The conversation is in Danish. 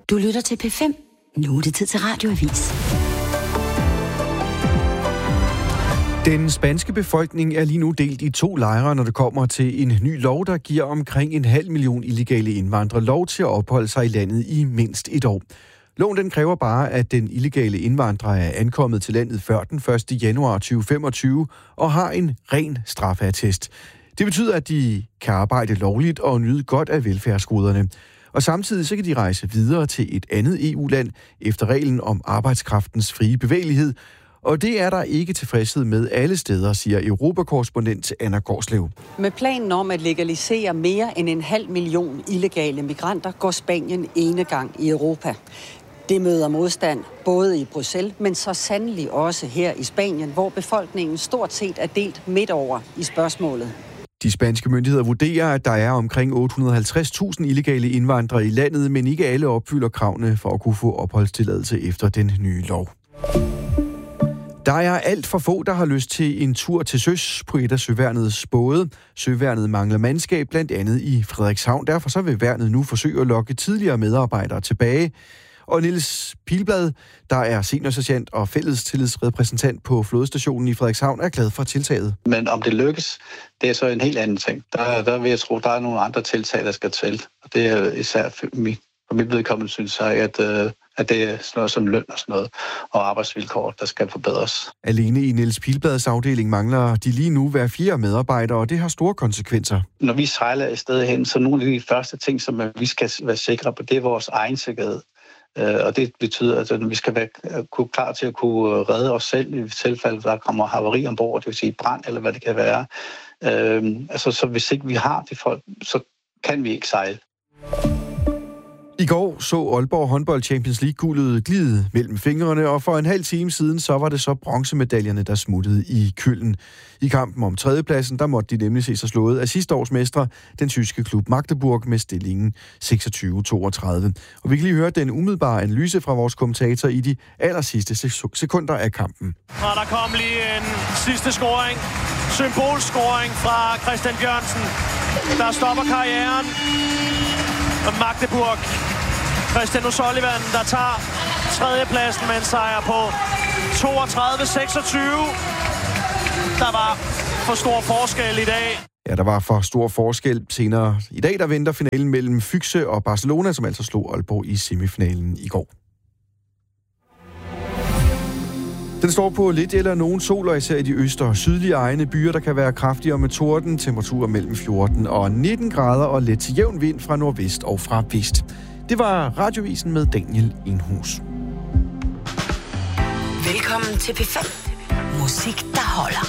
Du lytter til P5. Nu er det tid til Radioavis. Den spanske befolkning er lige nu delt i 2 lejre, når det kommer til en ny lov, der giver omkring 500.000 illegale indvandrere lov til at opholde sig i landet i mindst 1 år. Loven den kræver bare, at den illegale indvandrer er ankommet til landet før den 1. januar 2025 og har en ren straffeattest. Det betyder, at de kan arbejde lovligt og nyde godt af velfærdsgoderne. Og samtidig så kan de rejse videre til et andet EU-land efter reglen om arbejdskraftens frie bevægelighed. Og det er der ikke tilfredshed med alle steder, siger Europakorrespondent Anna Gårdslev. Med planen om at legalisere mere end 500.000 illegale migranter går Spanien enegang i Europa. Det møder modstand både i Bruxelles, men så sandelig også her i Spanien, hvor befolkningen stort set er delt midt over i spørgsmålet. De spanske myndigheder vurderer, at der er omkring 850.000 illegale indvandrere i landet, men ikke alle opfylder kravene for at kunne få opholdstilladelse efter den nye lov. Der er alt for få, der har lyst til en tur til søs på et af søværnets både. Søværnet mangler mandskab, blandt andet i Frederikshavn. Derfor så vil værnet nu forsøge at lokke tidligere medarbejdere tilbage. Og Niels Pilblad, der er seniorsergeant og fællestillidsrepræsentant på flådestationen i Frederikshavn, er glad for tiltaget. Men om det lykkes, det er så en helt anden ting. Der vil jeg tro, der er nogle andre tiltag, der skal til. Og det er især for mit vedkommende, synes jeg, at det er sådan noget som løn og sådan noget, og arbejdsvilkår, der skal forbedres. Alene i Niels Pilblads afdeling mangler de lige nu hver 4 medarbejdere, og det har store konsekvenser. Når vi sejler et sted hen, så nogle af de første ting, som vi skal være sikre på, det er vores egen sikkerhed. Og det betyder, at vi skal være klar til at kunne redde os selv i tilfælde, der kommer havari ombord, det vil sige brand eller hvad det kan være. Så hvis ikke vi har de folk, så kan vi ikke sejle. I går så Aalborg Håndbold Champions League-guldet glide mellem fingrene, og for en halv time siden, så var det så bronzemedaljerne, der smuttede i Köln. I kampen om 3. pladsen, der måtte de nemlig se sig slået af sidste års mestre, den tyske klub Magdeburg, med stillingen 26-32. Og vi kan lige høre den umiddelbare analyse fra vores kommentator i de allersidste sekunder af kampen. Og der kom lige en sidste scoring. Symbolscoring fra Christian Bjørnsen, der stopper karrieren. Magdeburg. Christian O'Sullivan, der tager 3. pladsen med en sejr på 32-26. Der var for stor forskel i dag. Ja, der var for stor forskel. Senere i dag, der venter finalen mellem Füchse og Barcelona, som altså slog Aalborg i semifinalen i går. Den står på lidt eller nogen sol, og især i de øst- og sydlige egne byer, der kan være kraftigere med torden. Temperaturer mellem 14 og 19 grader og let til jævn vind fra nordvest og fra vest. Det var Radiovisen med Daniel Enhus. Velkommen til P5. Musik, der holder.